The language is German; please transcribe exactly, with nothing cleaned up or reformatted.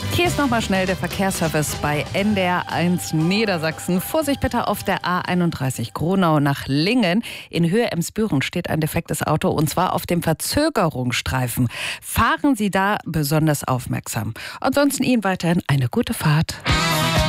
Hier ist nochmal schnell der Verkehrsservice bei N D R eins Niedersachsen. Vorsicht bitte auf der A einunddreißig Gronau nach Lingen. In Höhe Emsbüren steht ein defektes Auto und zwar auf dem Verzögerungsstreifen. Fahren Sie da besonders aufmerksam. Ansonsten Ihnen weiterhin eine gute Fahrt.